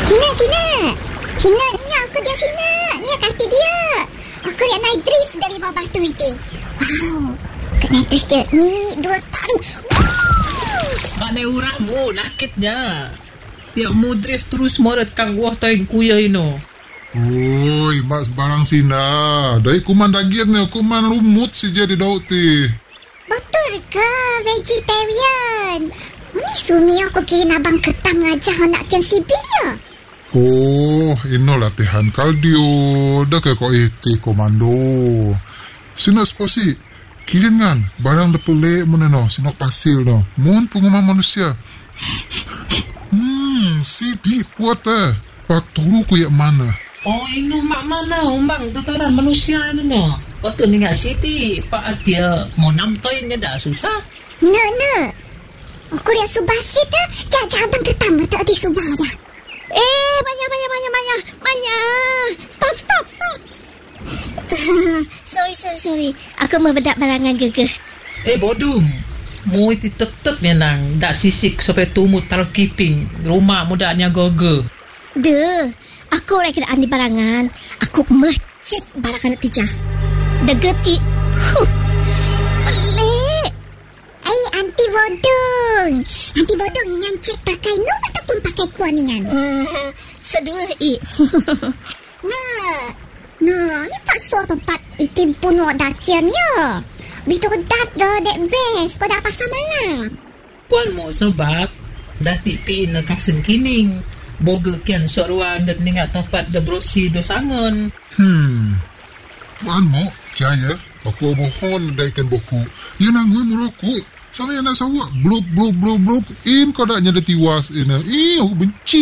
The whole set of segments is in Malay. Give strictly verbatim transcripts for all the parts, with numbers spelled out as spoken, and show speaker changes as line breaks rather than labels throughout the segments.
Sina, Sina. Sina, ni aku dia Sina. Ni kata dia. Aku lihat naik drift dari bawah batu itu. Wow. Kat naik drift dia. Ni dua taru. Wow.
Mana urangmu nakitnya. Tiap mu drift terus morat kang wah taing kuya ino.
Oi, mak barang Sina. Dari kuman daging ni, kuman rumut si jadi daud ti.
Betul ke vegetarian? Ini sumi aku kira abang ketang aja nak kian sibir ya.
Oh, ino latihan kardio. Dah ke kau iti komando. Sina sposi. Kirin kan, barang dah pelek mana no. Sina pasil no. Mun pengumuman manusia. Hmm, sidi puat eh. Pak turu ku yak mana?
Oh, ino mak mana umbang tataran manusia itu no. Waktu ni nggak siti, Pak Atia mau namtoinnya dah susah.
No, no. Aku lihat subah sih dah. Jajah abang ketang tak di subah dah.
Eh, banyak, banyak, banyak, banyak. Banyak. Stop, stop, stop. sorry, sorry, sorry. Aku membedak barangan gegeh.
Eh, bodong. Mu itu tetep ni nang. Dak sisik sampai tumut taruh keeping. Rumah mudanya goge.
Duh. Aku orang kena andi barangan. Aku mecek barangan tijah. Deget i. Huh. Pelik.
Eh, anti bodong. Anti bodong ingat cek pakai no ataupun pakai kuan ingat.
Hmm, sedua i.
Nah. Nah, ni pak suar tempat itim puno dakian ya. Bitu dat dah dek best. Kau dah pasal mana?
Puan mo sebab dah tipi na kasen kining. Boga kian soruan dan ningat tempat da brosi do sangon.
Hmm. Puan mo, jaya. Aku mohon daikan boku. Ia nangui merokok. Sama yang nak sawak. Blub, blub, blub, blub. In kau dah nyada tiwas ina. Ih, aku benci.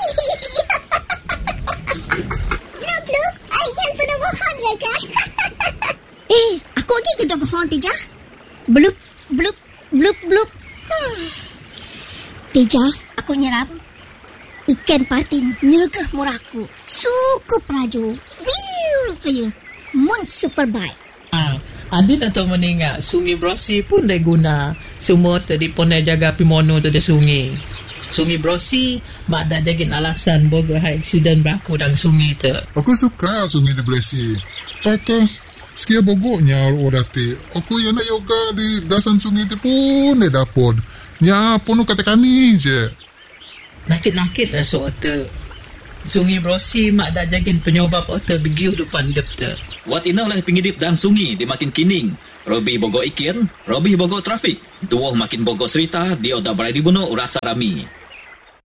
Blub, blub. Ayah pernah bohong ke kan?
Eh, aku lagi gedong bohong tijah. Blup, blup, blup, blup. Hmm. Tijah, aku nyerap. Ikan patin nyergah muraku. Suku praju. Biu kaya. Mon super bike.
Ah, adin atau meningat sungai Brosi pun dah guna. Semua tadi pun dah jaga pimono tu dah sungai. Sungai Brosi mak dah jagin alasan boga high accident berlaku dalam sungai tu.
Aku suka sungai di Blesi. Kata sekia bogoknya orang ti. Aku yang nak yoga di dasan sungai tu pun dah dapat. Nya pun kata kami je.
Nakit-nakit lah so tu. Sungai Brosi mak dah jagin penyobab otak begiu depan dep tu.
Wat ina oleh pengidip dan sungi di makin kining. Robi bogo ikin, Robi bogo trafik. Dua makin bogo serita, dia dah berada di bunuh urasa rami.